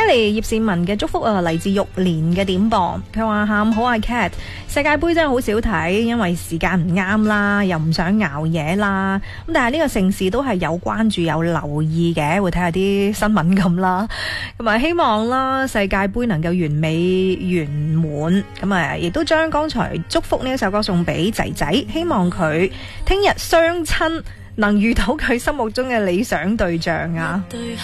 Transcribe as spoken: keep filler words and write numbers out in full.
嚟葉倩文嘅祝福啊，嚟自玉蓮嘅點播。佢話喊好啊 Cat， 世界盃真係好少睇，因為時間唔啱啦，又唔想熬夜啦。咁但係呢個盛事都係有關注有留意嘅，會睇下啲新聞咁啦。咁啊希望啦世界盃能夠完美圓滿。咁啊亦都將剛才祝福呢一首歌送俾仔仔，希望佢聽日相親能遇到佢心目中嘅理想對象啊。